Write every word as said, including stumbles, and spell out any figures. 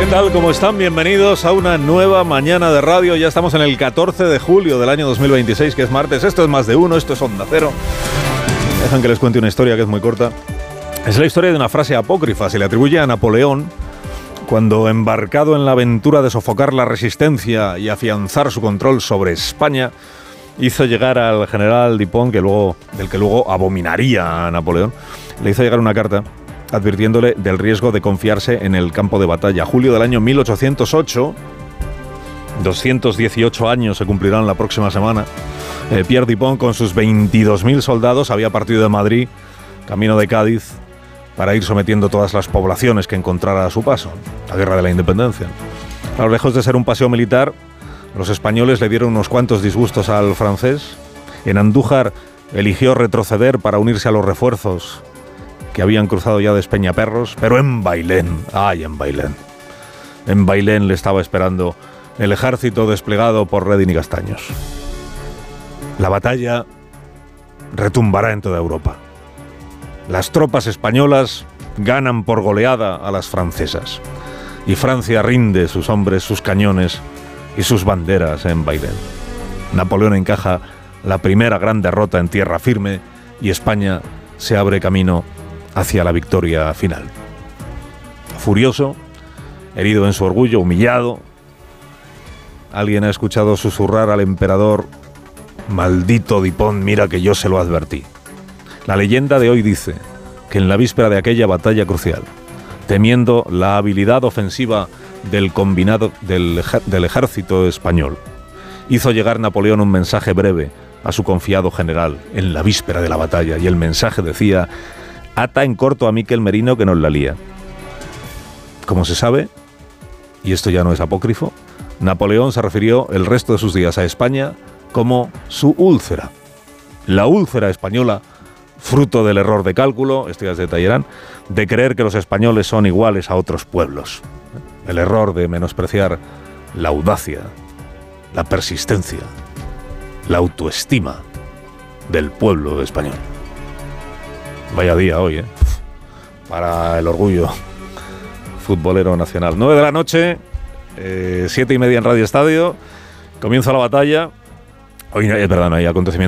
¿Qué tal? ¿Cómo están? Bienvenidos a una nueva mañana de radio. Ya estamos en el catorce de julio del año dos mil veintiséis, que es martes. Esto es Más de Uno, esto es Onda Cero. Dejan que les cuente una historia que es muy corta. Es la historia de una frase apócrifa. Se le atribuye a Napoleón cuando, embarcado en la aventura de sofocar la resistencia y afianzar su control sobre España, hizo llegar al general Dupont, que luego, del que luego abominaría a Napoleón, le hizo llegar una carta advirtiéndole del riesgo de confiarse en el campo de batalla. Julio del año mil ochocientos ocho, doscientos dieciocho años se cumplirán la próxima semana. Eh, Pierre Dupont, con sus veintidós mil soldados, había partido de Madrid, camino de Cádiz, para ir sometiendo todas las poblaciones que encontrara a su paso. La Guerra de la Independencia. Claro, lejos de ser un paseo militar, los españoles le dieron unos cuantos disgustos al francés. En Andújar eligió retroceder para unirse a los refuerzos que habían cruzado ya de Espeñaperros, pero en Bailén, ay, en Bailén, en Bailén le estaba esperando el ejército desplegado por Reding y Castaños. La batalla retumbará en toda Europa. Las tropas españolas ganan por goleada a las francesas, y Francia rinde sus hombres, sus cañones y sus banderas en Bailén. Napoleón encaja la primera gran derrota en tierra firme, y España se abre camino hacia la victoria final. Furioso, herido en su orgullo, humillado, alguien ha escuchado susurrar al emperador: «Maldito Dupont, mira que yo se lo advertí». La leyenda de hoy dice que en la víspera de aquella batalla crucial, temiendo la habilidad ofensiva del combinado del, del ejército español, hizo llegar Napoleón un mensaje breve a su confiado general en la víspera de la batalla, y el mensaje decía: «Ata en corto a Miquel Merino que nos la lía». Como se sabe, y esto ya no es apócrifo, Napoleón se refirió el resto de sus días a España como su úlcera. La úlcera española, fruto del error de cálculo, esto ya se detallarán, de creer que los españoles son iguales a otros pueblos. El error de menospreciar la audacia, la persistencia, la autoestima del pueblo español. Vaya día hoy, ¿eh? Para el orgullo futbolero nacional. Nueve de la noche, eh, siete y media en Radio Estadio. Comienza la batalla. Hoy, es verdad, no hay acontecimiento